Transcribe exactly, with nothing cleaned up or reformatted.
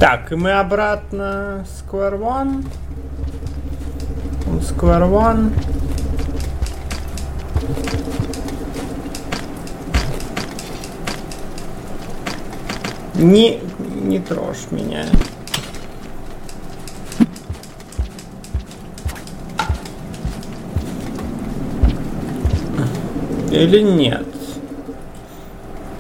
Так, и мы обратно Square One. Square One. Не, не трожь меня. Или нет?